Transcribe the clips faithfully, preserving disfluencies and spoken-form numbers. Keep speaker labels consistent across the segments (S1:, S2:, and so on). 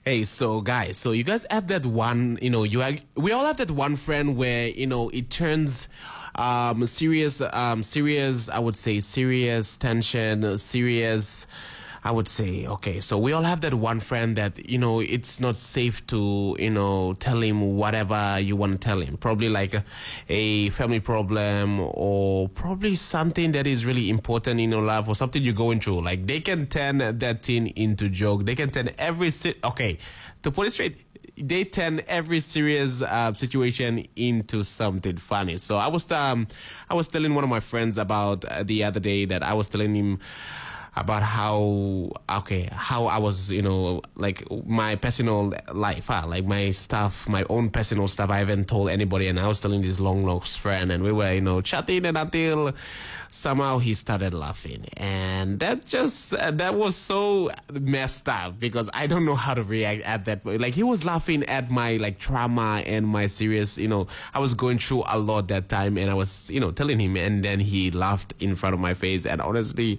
S1: Hey, so guys, so you guys have that one, you know, you have, we all have that one friend where, you know, it turns um serious, um serious, I would say serious tension, serious, I would say, okay, so we all have that one friend that, you know, it's not safe to, you know, tell him whatever you want to tell him. Probably like a, a family problem, or probably something that is really important in your life, or something you're going through. Like, they can turn that thing into joke. They can turn every, si- okay, to put it straight, they turn every serious uh, situation into something funny. So I was, um, I was telling one of my friends about uh, the other day that I was telling him about how, okay, how I was, you know, like my personal life, huh? Like my stuff, my own personal stuff I haven't told anybody. And I was telling this long lost friend, and we were, you know, chatting, and until somehow he started laughing. And that just, uh, that was so messed up, because I don't know how to react at that point. Like, he was laughing at my like trauma and my serious, you know, I was going through a lot that time, and I was, you know, telling him, and then he laughed in front of my face. And honestly,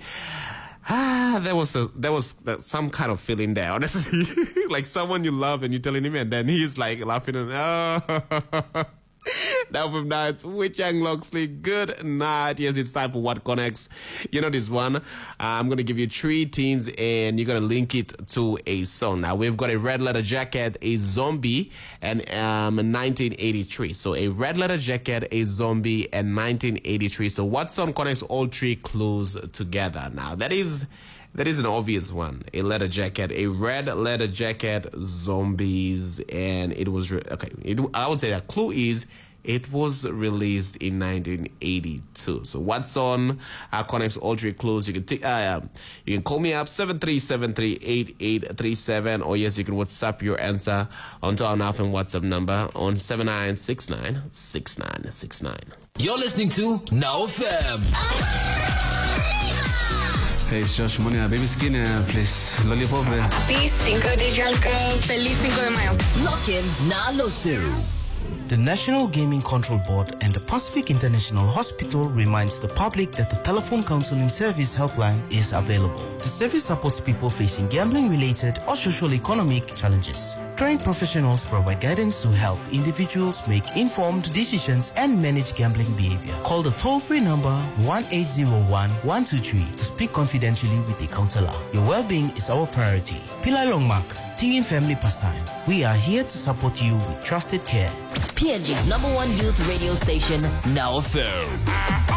S1: Ah, there was a, there was some kind of feeling there, honestly. Like someone you love and you're telling him, and then he's like laughing and oh. Now from now, it's with Young Loxley. Good night. Yes, it's time for What Connects. You know this one. Uh, I'm going to give you three teens, and you're going to link it to a song. Now, we've got a Red Leather Jacket, a Zombie, and um, nineteen eighty-three. So, a Red Leather Jacket, a Zombie, and nineteen eighty-three. So, what song connects all three clues together? Now, that is... That is an obvious one. A leather jacket, a red leather jacket, zombies, and it was re- okay. It, I would say that clue is it was released in nineteen eighty-two. So what song uh, connects all three clues? You can t- uh, you can call me up seven three seven three eight eight three seven, or yes, you can WhatsApp your answer onto our N A F and WhatsApp number on seven nine six nine six nine six nine.
S2: You're listening to Now F M.
S3: Hey, it's Josh Money, Baby Skin, uh, please. Lollipop.
S4: Happy Cinco de Junco. Feliz Cinco de Mayo.
S2: Lock in Nalo Zero.
S5: The National Gaming Control Board and the Pacific International Hospital reminds the public that the telephone counseling service helpline is available. The service supports people facing gambling-related or social-economic challenges. Trained professionals provide guidance to help individuals make informed decisions and manage gambling behavior. Call the toll-free number one eight zero one one two three to speak confidentially with a counselor. Your well-being is our priority. Pillai Longmark, Tingin Family Pastime. We are here to support you with trusted care.
S2: P N G's number one youth radio station, Now F M.